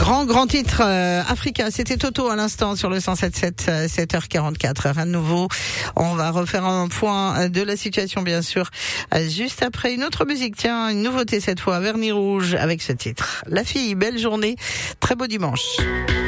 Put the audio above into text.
Grand titre Africa, c'était Toto à l'instant sur le 107.7, 7h44. Rien de nouveau. On va refaire un point de la situation bien sûr juste après une autre musique. Tiens, une nouveauté cette fois, Vernis Rouge avec ce titre. La fille, belle journée, très beau dimanche.